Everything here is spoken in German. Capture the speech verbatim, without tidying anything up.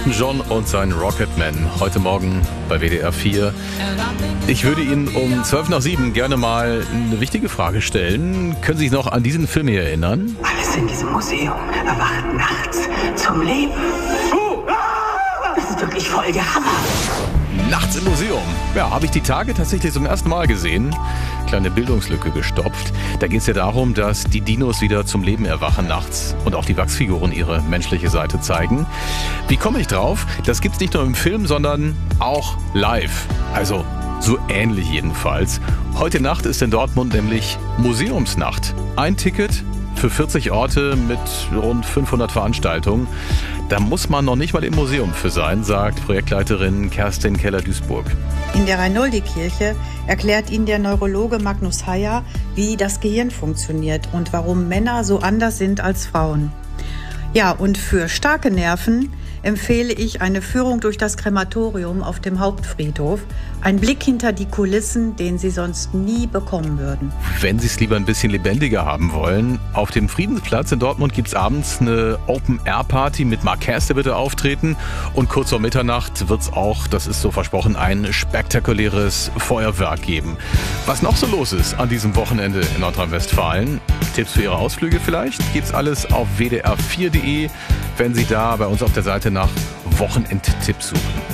Elton John und sein Rocketman heute Morgen bei W D R vier. Ich würde Ihnen um zwölf nach sieben gerne mal eine wichtige Frage stellen. Können Sie sich noch an diesen Film hier erinnern? Alles in diesem Museum erwacht nachts zum Leben. Das ist wirklich voll der Hammer. Nachts im Museum. Ja, habe ich die Tage tatsächlich zum ersten Mal gesehen. Kleine Bildungslücke gestopft. Da geht es ja darum, dass die Dinos wieder zum Leben erwachen nachts und auch die Wachsfiguren ihre menschliche Seite zeigen. Wie komme ich drauf? Das gibt's nicht nur im Film, sondern auch live. Also so ähnlich jedenfalls. Heute Nacht ist in Dortmund nämlich Museumsnacht. Ein Ticket für vierzig Orte mit rund fünfhundert Veranstaltungen. Da muss man noch nicht mal im Museum für sein, sagt Projektleiterin Kerstin Keller-Duisburg. In der Reinoldi-Kirche erklärt Ihnen der Neurologe Magnus Heyer, wie das Gehirn funktioniert und warum Männer so anders sind als Frauen. Ja, und für starke Nerven empfehle ich eine Führung durch das Krematorium auf dem Hauptfriedhof. Ein Blick hinter die Kulissen, den Sie sonst nie bekommen würden. Wenn Sie es lieber ein bisschen lebendiger haben wollen, auf dem Friedensplatz in Dortmund gibt es abends eine Open-Air-Party mit Mark Kers, der wird da auftreten. Und kurz vor Mitternacht wird es auch, das ist so versprochen, ein spektakuläres Feuerwerk geben. Was noch so los ist an diesem Wochenende in Nordrhein-Westfalen, Tipps für Ihre Ausflüge vielleicht, gibt's alles auf w d r vier punkt d e, wenn Sie da bei uns auf der Seite nach Wochenendtipps suchen.